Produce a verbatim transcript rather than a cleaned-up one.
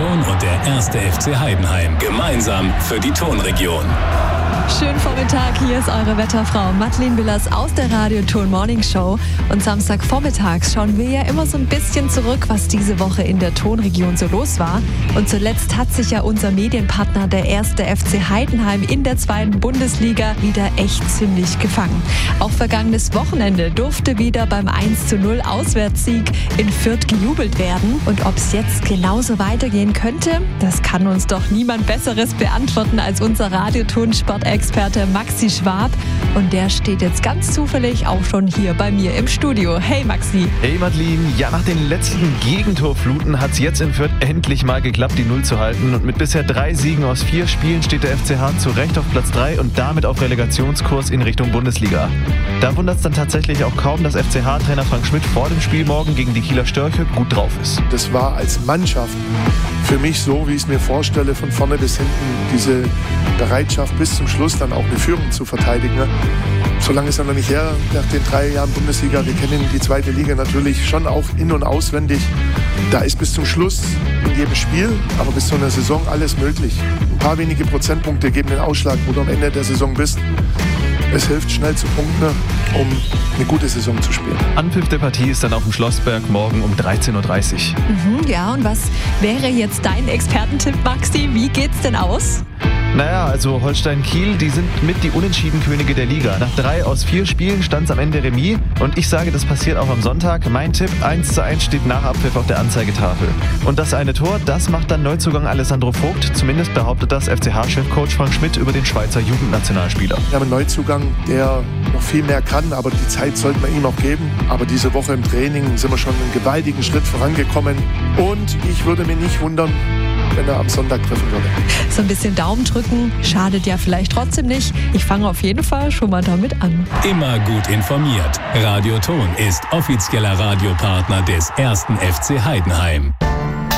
Ton und der erste F C Heidenheim. Gemeinsam für die Tonregion. Schönen Vormittag, hier ist eure Wetterfrau Madeleine Willers aus der Radio-Ton Morning Show. Und Samstagvormittags schauen wir ja immer so ein bisschen zurück, was diese Woche in der Tonregion so los war. Und zuletzt hat sich ja unser Medienpartner, der erste F C Heidenheim in der zweiten Bundesliga, wieder echt ziemlich gefangen. Auch vergangenes Wochenende durfte wieder beim eins zu null Auswärtssieg in Fürth gejubelt werden. Und ob es jetzt genauso weitergehen könnte, das kann uns doch niemand Besseres beantworten als unser Radio-Ton-Sportexperte Experte Maxi Schwab, und der steht jetzt ganz zufällig auch schon hier bei mir im Studio. Hey Maxi. Hey Madeleine, ja, nach den letzten Gegentorfluten hat es jetzt in Fürth endlich mal geklappt, die Null zu halten, und mit bisher drei Siegen aus vier Spielen steht der F C H zu Recht auf Platz drei und damit auf Relegationskurs in Richtung Bundesliga. Da wundert es dann tatsächlich auch kaum, dass F C H-Trainer Frank Schmidt vor dem Spiel morgen gegen die Kieler Störche gut drauf ist. Das war als Mannschaft für mich so, wie ich es mir vorstelle, von vorne bis hinten, diese Bereitschaft bis zum Schluss dann auch eine Führung zu verteidigen. So lange ist er noch nicht her, nach den drei Jahren Bundesliga. Wir kennen die zweite Liga natürlich schon auch in- und auswendig. Da ist bis zum Schluss in jedem Spiel, aber bis zu einer Saison alles möglich. Ein paar wenige Prozentpunkte geben den Ausschlag, wo du am Ende der Saison bist. Es hilft, schnell zu punkten, um eine gute Saison zu spielen. Anpfiff der Partie ist dann auf dem Schlossberg morgen um dreizehn Uhr dreißig. Mhm, ja, und was wäre jetzt dein Expertentipp, Maxi? Wie geht's denn aus? Naja, also Holstein-Kiel, die sind mit die Unentschieden-Könige der Liga. Nach drei aus vier Spielen stand es am Ende Remis. Und ich sage, das passiert auch am Sonntag. Mein Tipp, eins zu eins steht nach Abpfiff auf der Anzeigetafel. Und das eine Tor, das macht dann Neuzugang Alessandro Vogt. Zumindest behauptet das F C H-Chefcoach Frank Schmidt über den Schweizer Jugendnationalspieler. Wir haben einen Neuzugang, der noch viel mehr kann, aber die Zeit sollte man ihm auch geben. Aber diese Woche im Training sind wir schon einen gewaltigen Schritt vorangekommen. Und ich würde mich nicht wundern, wenn er am Sonntag treffen würde. So ein bisschen Daumen drücken schadet ja vielleicht trotzdem nicht. Ich fange auf jeden Fall schon mal damit an. Immer gut informiert. Radio Ton ist offizieller Radiopartner des ersten F C Heidenheim.